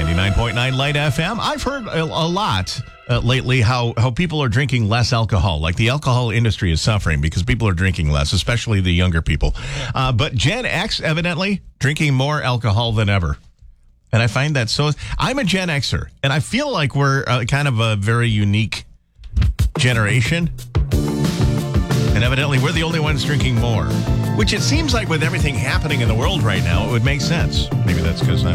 99.9 Light FM. I've heard a lot lately how people are drinking less alcohol. Like the alcohol industry is suffering because people are drinking less, especially the younger people. But Gen X, evidently, drinking more alcohol than ever. And I find that so... I'm a Gen Xer, and I feel like we're kind of a very unique generation. And evidently, we're the only ones drinking more. Which it seems like with everything happening in the world right now, it would make sense. Maybe that's because I'm